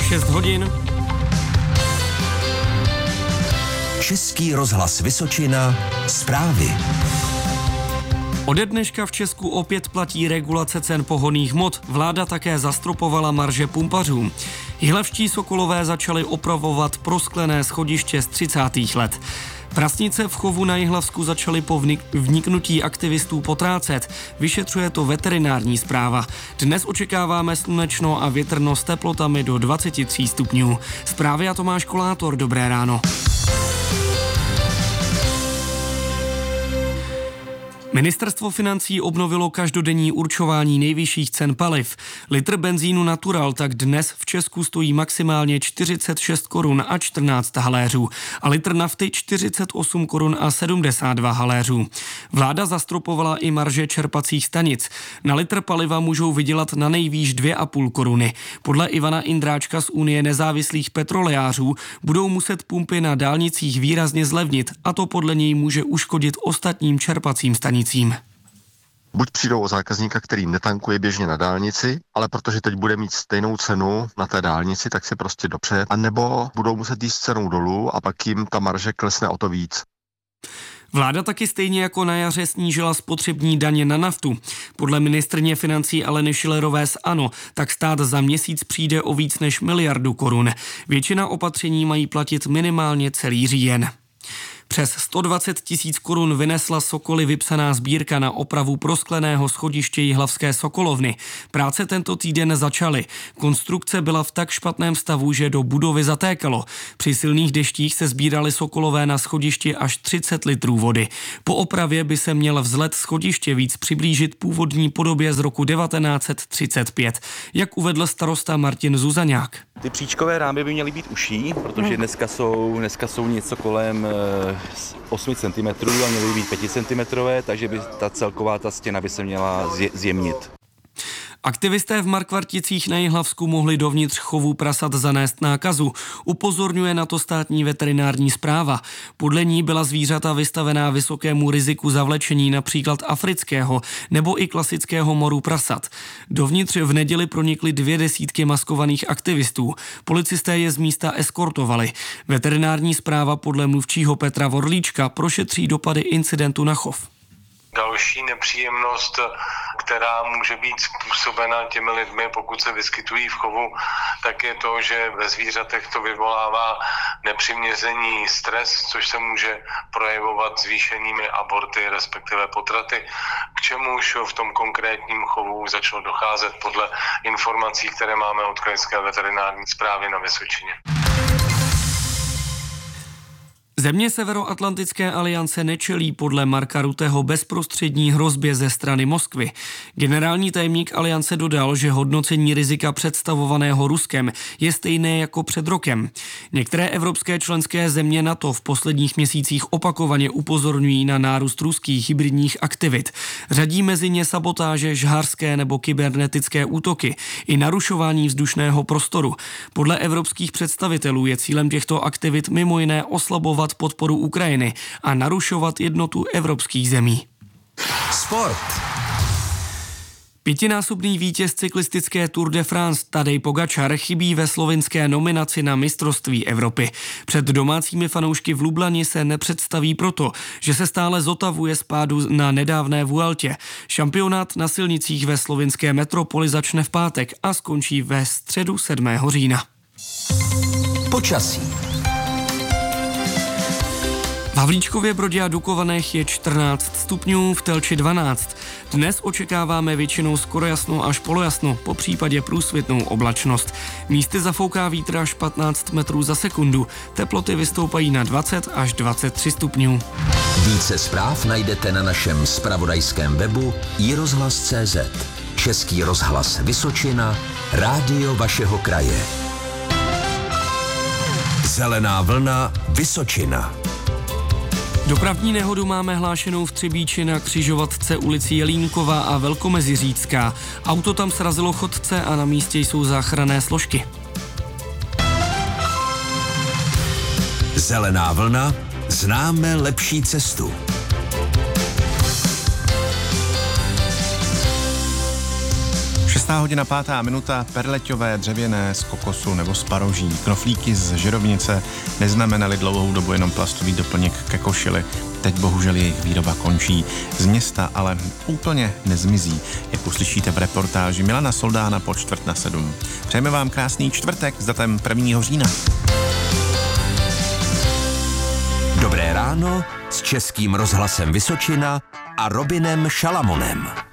6 hodin. Český rozhlas Vysočina, zprávy. Ode dneška v Česku opět platí regulace cen pohonných hmot. Vláda také zastropovala marže pumpařům. Jihlavští sokolové začali opravovat prosklené schodiště z 30. let. Prasnice v chovu na Jihlavsku začaly po vniknutí aktivistů potrácet. Vyšetřuje to veterinární správa. Dnes očekáváme slunečno a větrno s teplotami do 23 stupňů. Zprávy a Tomáš Kolátor, dobré ráno. Ministerstvo financí obnovilo každodenní určování nejvyšších cen paliv. Litr benzínu Natural tak dnes v Česku stojí maximálně 46 korun a 14 haléřů a litr nafty 48 korun a 72 haléřů. Vláda zastropovala i marže čerpacích stanic. Na litr paliva můžou vydělat na nejvýš 2,5 koruny. Podle Ivana Indráčka z Unie nezávislých petrolejářů budou muset pumpy na dálnicích výrazně zlevnit a to podle něj může uškodit ostatním čerpacím stanicím. Buď přijdou o zákazníka, který netankuje běžně na dálnici, ale protože teď bude mít stejnou cenu na té dálnici, tak si prostě dopře, anebo budou muset jít s cenou dolů a pak jim ta marže klesne o to víc. Vláda taky stejně jako na jaře snížila spotřební daně na naftu. Podle ministryně financí Aleny Schillerové z ANO tak stát za měsíc přijde o víc než 1 miliardu korun. Většina opatření mají platit minimálně celý říjen. Přes 120 000 korun vynesla Sokoly vypsaná sbírka na opravu proskleného schodiště Jihlavské sokolovny. Práce tento týden začaly. Konstrukce byla v tak špatném stavu, že do budovy zatékalo. Při silných deštích se sbíraly sokolové na schodišti až 30 litrů vody. Po opravě by se měl vzhled schodiště víc přiblížit původní podobě z roku 1935, jak uvedl starosta Martin Zuzaňák. Ty příčkové rámy by měly být uší, protože dneska jsou něco kolem 8 cm a měly by být 5 cm, takže by ta celková stěna by se měla zjemnit. Aktivisté v Markvarticích na Jihlavsku mohli dovnitř chovu prasat zanést nákazu. Upozorňuje na to státní veterinární správa. Podle ní byla zvířata vystavená vysokému riziku zavlečení například afrického nebo i klasického moru prasat. Dovnitř v neděli pronikly 20 maskovaných aktivistů. Policisté je z místa eskortovali. Veterinární správa podle mluvčího Petra Vorlíčka prošetří dopady incidentu na chov. Další nepříjemnost, která může být způsobena těmi lidmi, pokud se vyskytují v chovu, tak je to, že ve zvířatech to vyvolává nepřiměřený stres, což se může projevovat zvýšenými aborty, respektive potraty, k čemuž v tom konkrétním chovu začalo docházet podle informací, které máme od krajské veterinární správy na Vysočině. Země Severoatlantické aliance nečelí podle Marka Rutteho bezprostřední hrozbě ze strany Moskvy. Generální tajemník aliance dodal, že hodnocení rizika představovaného Ruskem je stejné jako před rokem. Některé evropské členské země NATO v posledních měsících opakovaně upozorňují na nárůst ruských hybridních aktivit. Řadí mezi ně sabotáže, žhářské nebo kybernetické útoky i narušování vzdušného prostoru. Podle evropských představitelů je cílem těchto aktivit mimo jiné oslabovat podporu Ukrajiny a narušovat jednotu evropských zemí. Sport. 5násobný vítěz cyklistické Tour de France Tadej Pogačar chybí ve slovinské nominaci na mistrovství Evropy. Před domácími fanoušky v Lublani se nepředstaví proto, že se stále zotavuje z pádu na nedávné Vueltě. Šampionát na silnicích ve slovinské metropoli začne v pátek a skončí ve středu 7. října. Počasí. V Havlíčkově Brodě a Dukovanech je 14 stupňů, v Telči 12. Dnes očekáváme většinou skoro jasno až polojasno, po případě průsvitnou oblačnost. Místy zafouká vítr až 15 metrů za sekundu. Teploty vystoupají na 20 až 23 stupňů. Více zpráv najdete na našem zpravodajském webu iRozhlas.cz. Český rozhlas Vysočina, rádio vašeho kraje. Zelená vlna Vysočina. Dopravní nehodu máme hlášenou v Třebíči na křižovatce ulici Jelínková a Velkomeziřícká. Auto tam srazilo chodce a na místě jsou záchranné složky. Zelená vlna, známe lepší cestu. 6:05, perleťové, dřevěné, z kokosu nebo z paroží, knoflíky z žerovnice neznamenaly dlouhou dobu jenom plastový doplněk ke košili. Teď bohužel jejich výroba končí. Z města ale úplně nezmizí, jak uslyšíte v reportáži Milana Soldána po 6:45. Přejeme vám krásný čtvrtek s datem 1. října. Dobré ráno s Českým rozhlasem Vysočina a Robinem Šalamonem.